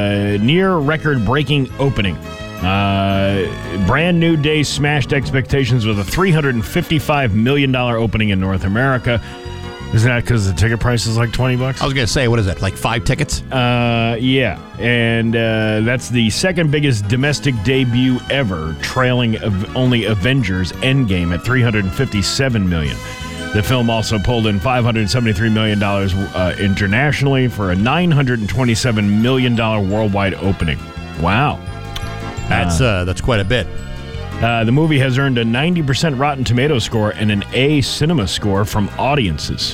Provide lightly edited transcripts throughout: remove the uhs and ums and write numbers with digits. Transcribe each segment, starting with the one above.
near record-breaking opening. Brand New Day smashed expectations with a $355 million opening in North America. Isn't that because the ticket price is like $20? I was going to say, what is that, like 5 tickets? Yeah. And that's the second biggest domestic debut ever, trailing only Avengers Endgame at $357 million. The film also pulled in $573 million internationally for a $927 million worldwide opening. Wow. That's quite a bit. The movie has earned a 90% Rotten Tomatoes score and an A Cinema score from audiences.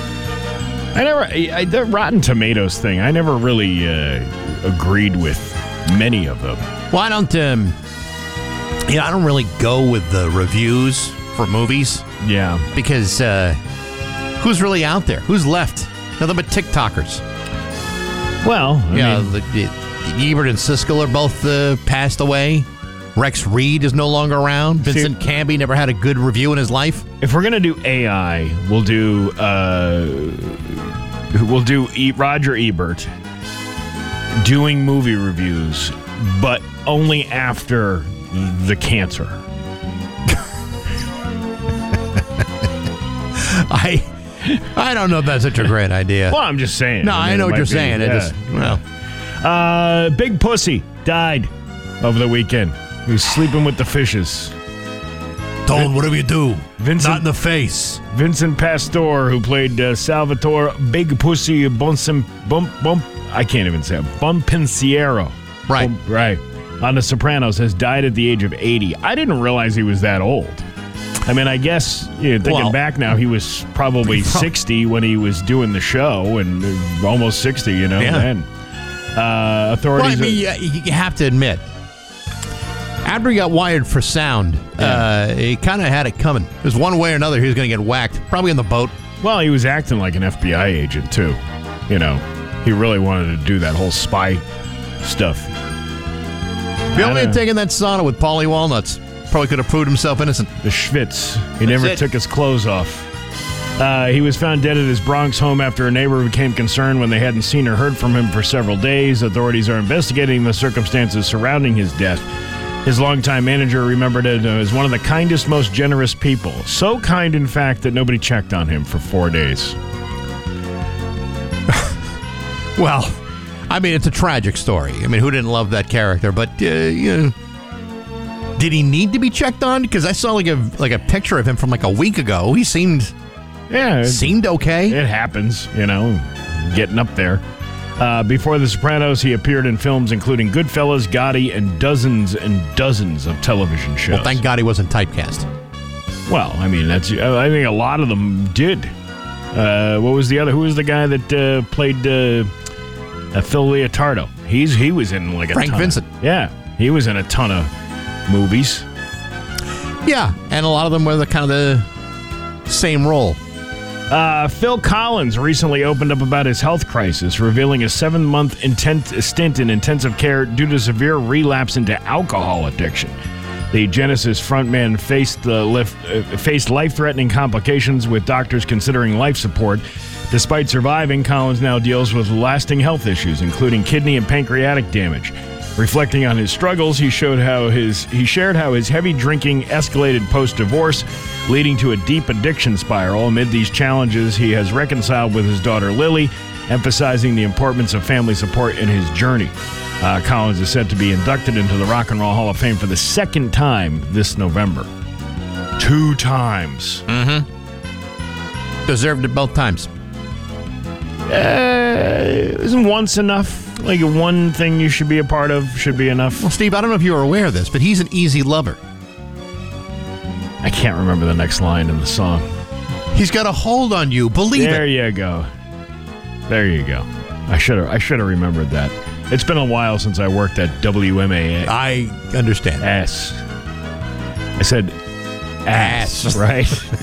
The Rotten Tomatoes thing, I never really agreed with many of them. Well, I don't really go with the reviews for movies. Yeah. Because who's really out there? Who's left? Nothing but TikTokers. Well, I mean, Ebert and Siskel are both passed away. Rex Reed is no longer around. Vincent Canby never had a good review in his life. If we're gonna do AI, we'll do Roger Ebert doing movie reviews, but only after the cancer. I don't know if that's such a great idea. Well, I'm just saying. No, I know what you're saying. Big Pussy died over the weekend. He was sleeping with the fishes. Don't, whatever you do, not in the face. Vincent Pastore, who played Salvatore Big Pussy I can't even say it. Bonpensiero. Right. Right. On The Sopranos, has died at the age of 80. I didn't realize he was that old. I mean, I guess, thinking back now, he was probably 60 when he was doing the show, and almost 60, Yeah. then. Authorities... Well, you have to admit, after he got wired for sound, he kind of had it coming. There's one way or another he was going to get whacked, probably on the boat. Well, he was acting like an FBI agent, too. He really wanted to do that whole spy stuff. If he only had taken that sauna with Paulie Walnuts, probably could have proved himself innocent. The Schwitz. He never took his clothes off. He was found dead at his Bronx home after a neighbor became concerned when they hadn't seen or heard from him for several days. Authorities are investigating the circumstances surrounding his death. His longtime manager remembered it as one of the kindest, most generous people. So kind, in fact, that nobody checked on him for 4 days. Well, I mean, it's a tragic story. I mean, who didn't love that character? But, did he need to be checked on? Because I saw like a picture of him from like a week ago. He seemed okay. It happens, getting up there. Before The Sopranos, he appeared in films including Goodfellas, Gotti, and dozens of television shows. Well, thank God he wasn't typecast. Well, I mean, I think a lot of them did. What was the other? Who was the guy that played Phil Leotardo? He was in like a Frank ton Vincent. Yeah, he was in a ton of movies. Yeah, and a lot of them were the same role. Phil Collins recently opened up about his health crisis, revealing a 7-month stint in intensive care due to severe relapse into alcohol addiction. The Genesis frontman faced life-threatening complications, with doctors considering life support. Despite surviving, Collins now deals with lasting health issues, including kidney and pancreatic damage. Reflecting on his struggles, he shared how his heavy drinking escalated post-divorce, leading to a deep addiction spiral. Amid these challenges, he has reconciled with his daughter Lily, emphasizing the importance of family support in his journey. Collins is set to be inducted into the Rock and Roll Hall of Fame for the second time this November. 2 times. Mm-hmm. Deserved it both times. Isn't once enough? Like one thing you should be a part of should be enough? Well, Steve, I don't know if you were aware of this, but he's an easy lover. I can't remember the next line in the song. He's got a hold on you. Believe it. There you go. I should have remembered that. It's been a while since I worked at WMA. I understand. S. I said ass, right?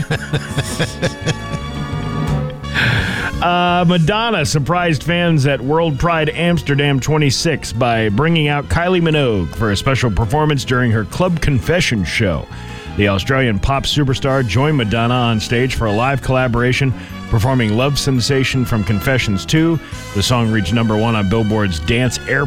Madonna surprised fans at World Pride Amsterdam 26 by bringing out Kylie Minogue for a special performance during her Club Confessions show. The Australian pop superstar joined Madonna on stage for a live collaboration, performing Love Sensation from Confessions 2. The song reached #1 on Billboard's Dance Airplay